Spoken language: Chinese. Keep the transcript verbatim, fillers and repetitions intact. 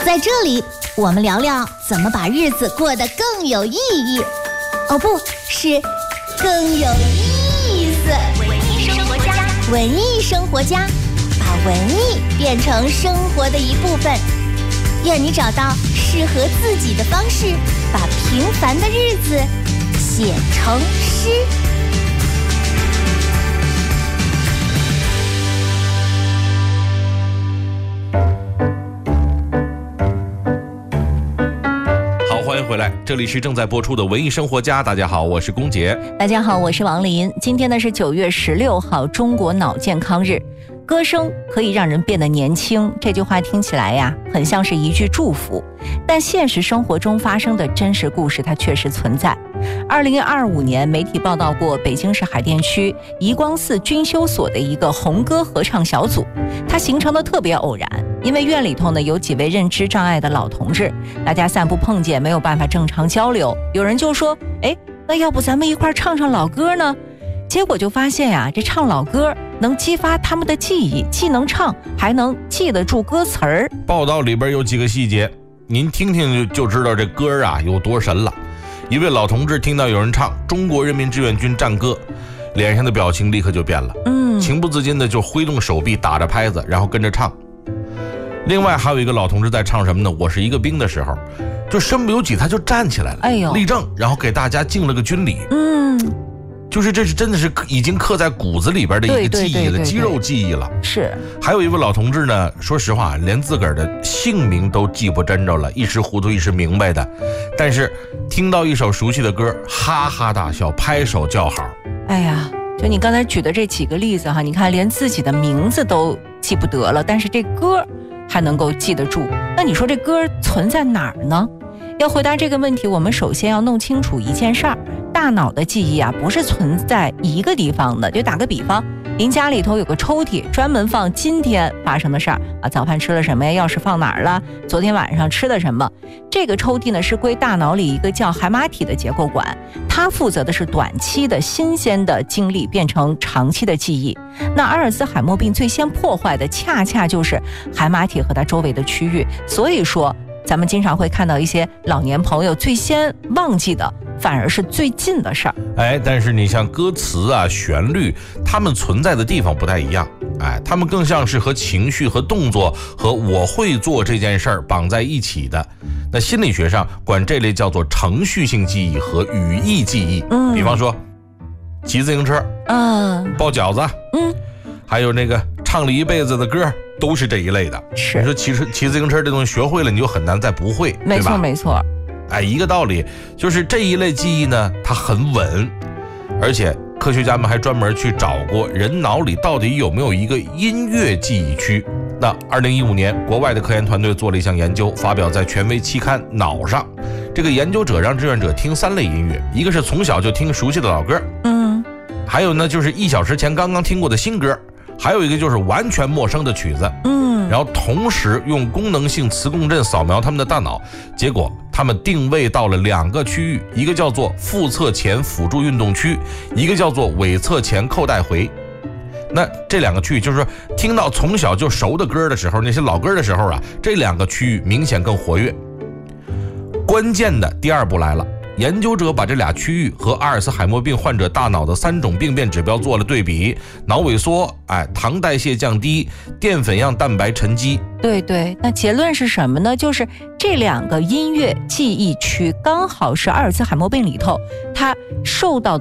在这里，我们聊聊怎么把日子过得更有意义。哦，不是，更有意思。 文艺生活家， 文艺生活家，把文艺变成生活的一部分。愿你找到适合自己的方式，把平凡的日子写成诗。 欢迎回来，这里是正在播出的文艺生活家。大家好，我是龚杰。 大家好，我是王林。今天呢是九月十六号，中国脑健康日。歌声可以让人变得年轻，这句话听起来呀，很像是一句祝福，但现实生活中发生的真实故事，它确实存在。二零二五年，媒体报道过北京市海淀区怡光寺军修所的一个红歌合唱小组，它形成的特别偶然。因为院里头呢有几位认知障碍的老同志，大家散步碰见，没有办法正常交流。有人就说：“哎，那要不咱们一块唱唱老歌呢？”结果就发现呀、啊，这唱老歌能激发他们的记忆，既能唱，还能记得住歌词儿。 报道里边有几个细节，您听听就就知道这歌啊有多神了。一位老同志听到有人唱《中国人民志愿军战歌》，脸上的表情立刻就变了，嗯，情不自禁的就挥动手臂打着拍子，然后跟着唱。另外还有一个老同志在唱什么呢？我是一个兵的时候，就身不由己，他就站起来了，哎呦，立正，然后给大家敬了个军礼。嗯，就是这是真的是已经刻在骨子里边的一个记忆了，肌肉记忆了。是。还有一位老同志呢，说实话，连自个儿的姓名都记不真着了，一时糊涂一时明白的。但是听到一首熟悉的歌，哈哈大笑，拍手叫好。 哎呀，就你刚才举的这几个例子哈，你看连自己的名字都记不得了，但是这歌还能够记得住，那你说这歌存在哪儿呢？要回答这个问题，我们首先要弄清楚一件事儿，大脑的记忆啊，不是存在一个地方的。就打个比方，您家里头有个抽屉，专门放今天发生的事儿啊，早饭吃了什么呀？钥匙放哪儿了？昨天晚上吃的什么？这个抽屉呢，是归大脑里一个叫海马体的结构管，它负责的是短期的新鲜的经历变成长期的记忆。那阿尔兹海默病最先破坏的，恰恰就是海马体和它周围的区域。所以说，咱们经常会看到一些老年朋友最先忘记的，反而是最近的事儿。 哎，但是你像歌词啊、旋律，它们存在的地方不太一样。哎，它们更像是和情绪、和动作、和我会做这件事儿绑在一起的。那心理学上管这类叫做程序性记忆和语义记忆。嗯，比方说骑自行车，嗯，包饺子，嗯，还有那个唱了一辈子的歌，都是这一类的。是，你说骑车骑自行车这东西学会了，你就很难再不会， 没错没错。 哎，一个道理，就是这一类记忆呢，它很稳，而且科学家们还专门去找过人脑里到底有没有一个音乐记忆区。那二零一五年，国外的科研团队做了一项研究，发表在权威期刊《脑》上。这个研究者让志愿者听三类音乐，一个是从小就听熟悉的老歌，嗯，还有呢就是一小时前刚刚听过的新歌，还有一个就是完全陌生的曲子，嗯，然后同时用功能性磁共振扫描他们的大脑，结果他们定位到了两个区域，一个叫做腹侧前辅助运动区，一个叫做尾侧前扣带回。那这两个区域就是说，听到从小就熟的歌的时候，那些老歌的时候啊，这两个区域明显更活跃。关键的第二步来了，研究者把这俩区域和阿尔茨海默病患者大脑的三种病变指标做了对比，脑萎缩，哎，糖代谢降低，淀粉样蛋白沉积。 对对，那结论是什么呢？就是这两个音乐记忆区刚好是阿尔茨海默病里头它受到